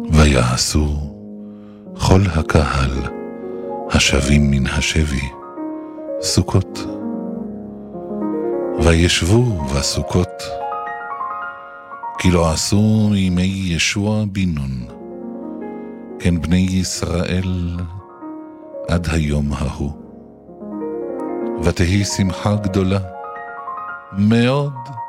ויעשו כל הקהל השבים מן השבי סוכות, וישבו בסוכות, כי לא עשו מימי ישוע בן נון, כן בני ישראל עד היום ההוא. ותהי שמחה גדולה מאוד